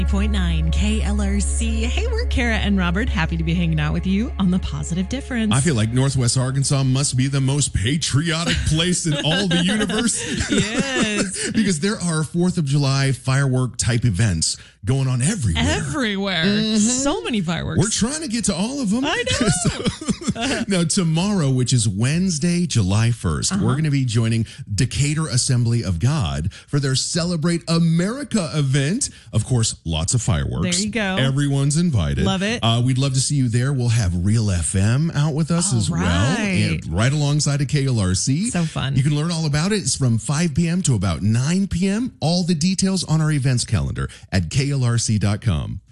90.9 KLRC. Hey, we're Kara and Robert. Happy to be hanging out with you on The Positive Difference. I feel like Northwest Arkansas must be the most patriotic place in all the universe. Yes. Because there are 4th of July firework type events going on everywhere. Everywhere. Mm-hmm. So many fireworks. We're trying to get to all of them. I know. Now, tomorrow, which is Wednesday, July 1st, we're going to be joining Decatur Assembly of God for their Celebrate America event. Of course, lots of fireworks. There you go. Everyone's invited. Love it. We'd love to see you there. We'll have Real FM out with us as well, and right alongside of KLRC. So fun. You can learn all about it. It's from 5 p.m. to about 9 p.m. All the details on our events calendar at klrc.com.